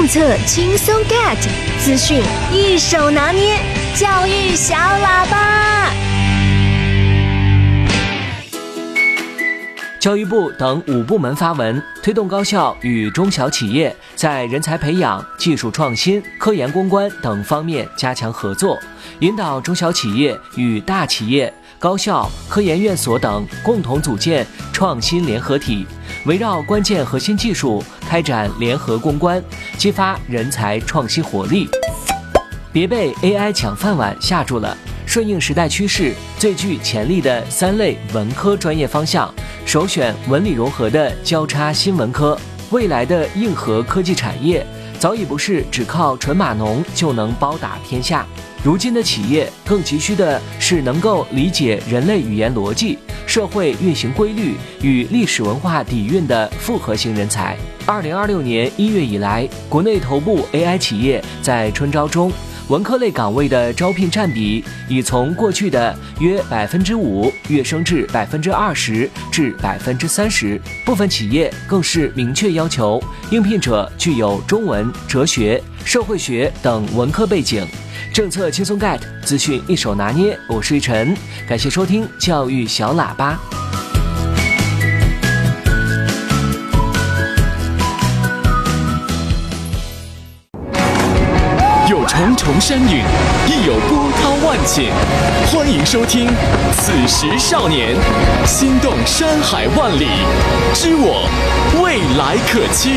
策轻松 get， 资讯一手拿捏，教育小喇叭。 教育部等5部门发文，推动高校与中小企业在人才培养、技术创新、科研攻关等方面加强合作，引导中小企业与大企业、高校、科研院所等共同组建创新联合体，围绕关键核心技术开展联合攻关，激发人才创新活力。别被 AI 抢饭碗吓住了！顺应时代趋势，最具潜力的3类文科专业方向，首选文理融合的交叉新文科。未来的硬核科技产业早已不是只靠纯码农就能包打天下，如今的企业更急需的是能够理解人类语言逻辑、社会运行规律与历史文化底蕴的复合型人才。2026年1月以来，国内头部 AI 企业在春招中，文科类岗位的招聘占比已从过去的约5%跃升至20%至30%，部分企业更是明确要求应聘者具有中文、哲学、社会学等文科背景。政策轻松 get， 资讯一手拿捏，我是一晨，感谢收听教育小喇叭。 有重重山岭，亦有波涛万险。欢迎收听《此时少年》，心动山海万里，知我未来可期。